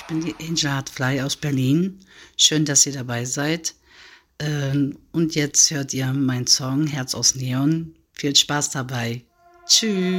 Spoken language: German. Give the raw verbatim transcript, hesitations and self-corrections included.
Ich bin die Angel Hartfly aus Berlin. Schön, dass ihr dabei seid. Ähm, und jetzt hört ihr meinen Song Herz aus Neon. Viel Spaß dabei. Tschüss.